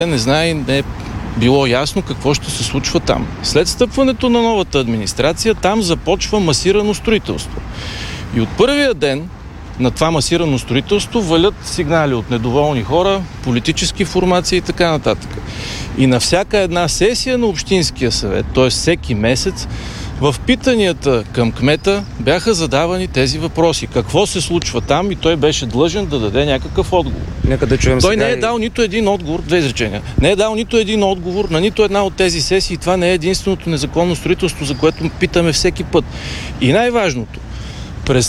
не знае и не е било ясно какво ще се случва там. След стъпването на новата администрация, там започва масирано строителство. И от първия ден на това масирано строителство валят сигнали от недоволни хора, политически формации и така нататък. И на всяка една сесия на Общинския съвет, т.е. всеки месец, в питанията към кмета бяха задавани тези въпроси. Какво се случва там и той беше длъжен да даде някакъв отговор. Нека да чуем той сега не е дал нито един отговор, две изречения, не е дал нито един отговор на нито една от тези сесии. Това не е единственото незаконно строителство, за което питаме всеки път. И най-важното, през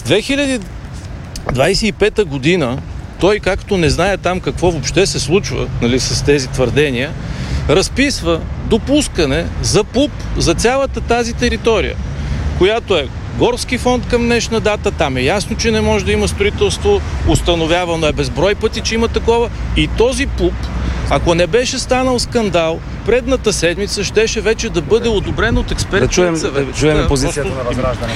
2025 година той, както не знае там какво въобще се случва, нали, с тези твърдения, разписва допускане за ПУП за цялата тази територия, която е горски фонд към днешна дата. Там е ясно, че не може да има строителство, установявано е безброй пъти, че има такова. И този ПУП, ако не беше станал скандал, предната седмица щеше вече да бъде одобрен от експертния съвет. Да чуем позицията на Възраждане.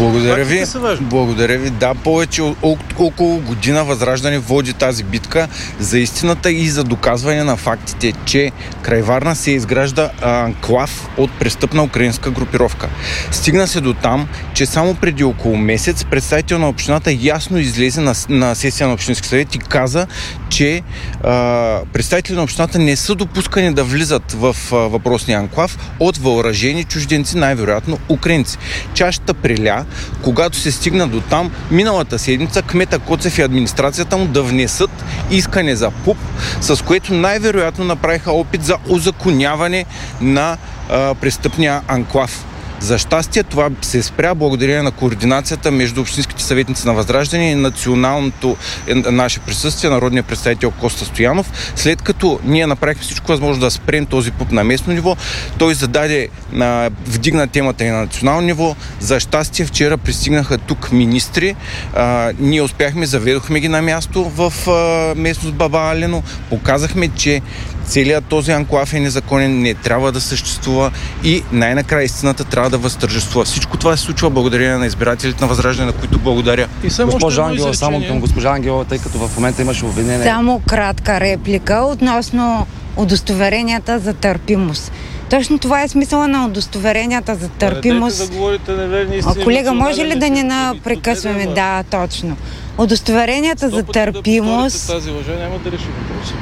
Благодаря ви. Да, повече около година Възраждане води тази битка за истината и за доказване на фактите, че край Варна се изгражда анклав от престъпна украинска групировка. Стигна се до там, че само преди около месец представител на общината ясно излезе на сесия на Общински съвет и каза, че представители на общината не са допускани да влизат в въпросния анклав от въоръжени чужденци, най-вероятно украинци. Чашата преля, когато се стигна до там, миналата седмица кмета Коцев и администрацията му да внесат искане за ПУП, с което най-вероятно направиха опит за узаконяване на престъпния анклав. За щастие това се спря благодарение на координацията между общинските съветници на Възраждане и националното наше присъствие, народния представител Коста Стоянов. След като ние направихме всичко възможно да спрем този ПУП на местно ниво, той вдигна темата и на национално ниво. За щастие вчера пристигнаха тук министри. Ние успяхме, заведохме ги на място в местност Баба Алено. Показахме, че целият този анклав е незаконен, не трябва да съществува и най-накрая истината трябва да възтържествува. Всичко това се случва благодарение на избирателите на Възраждане, на които благодаря. Госпожа Ангела, само към госпожа Ангела, тъй като в момента имаше обвинение. Само кратка реплика относно удостоверенията за търпимост. Точно това е смисъла на удостоверенията за търпимост. Да говорите неверни истини. Колега, може ли да не напрекъсваме? Да, точно. Удостоверенията за търпимост... Тази лъжа няма да реши въпроса.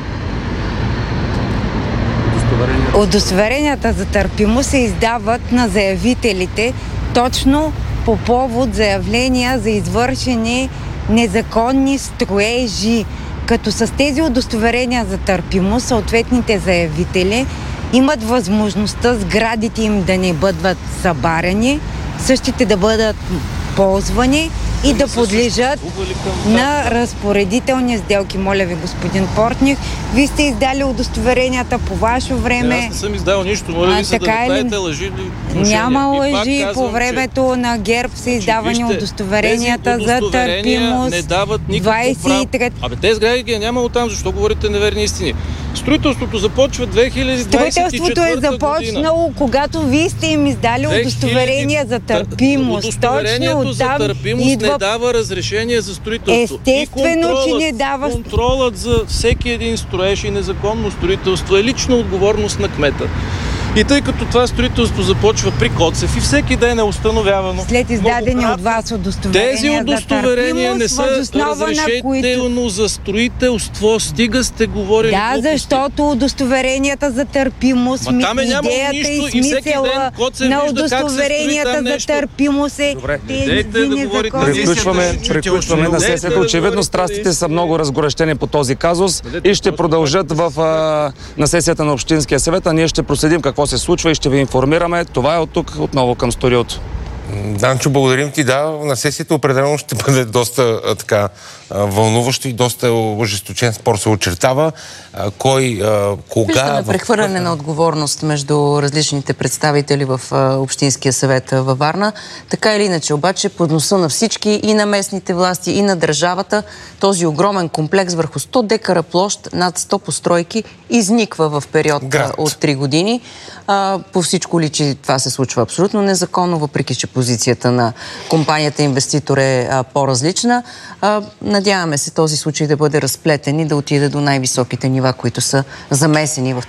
Удостоверенията за търпимост се издават на заявителите точно по повод заявления за извършени незаконни строежи. Като с тези удостоверения за търпимост съответните заявители имат възможността сградите им да не бъдат събаряни, същите да бъдат ползвани и да подлежат на разпоредителни сделки. Моля ви, господин Портних, вие сте издали удостоверенията по ваше време. Аз не съм издал нищо, моля ви се да не правите лъжи. Няма лъжи, по времето на ГЕРБ са издавани удостоверенията за търпимост. Не дават никакво право. Тези сгради ги е нямало там, защо говорите неверни истини? Строителството започва 2024 Строителството е започнало, когато вие сте им издали удостоверения за търпимост. Удостоверението за търпимост не дава разрешение за строителство. Естествено, че не дава. Контролът за всеки един строеж и незаконно строителство е лична отговорност на кмета. И тъй като това строителство започва при Коцев и всеки ден е установявано. След издадени от вас удостоверения, тези удостоверения не са разрешително за строителство. Стига сте говорили. Да, защото удостоверенията за търпимост, идеята и смисъла на удостоверенията за търпимост е тези незаконни. Приключваме на сесията. Очевидно страстите са много разгорещени по този казус и ще продължат на сесията на Общинския съвет, а ние ще проследим какво се случва и ще ви информираме. Това е от тук отново към студиото. Данчо, благодарим ти. Да, на сесията определено ще бъде доста вълнуващо и доста ожесточен спор се очертава. Виждаме прехвърляне на отговорност между различните представители в Общинския съвет във Варна. Така или иначе, обаче, под носа на всички и на местните власти, и на държавата, този огромен комплекс върху 100 декара площ, над 100 постройки, изниква в период от 3 години. По всичко личи, това се случва абсолютно незаконно, въпреки че позицията на компанията инвеститор е по-различна. Надяваме се този случай да бъде разплетен и да отиде до най-високите нива, които са замесени в това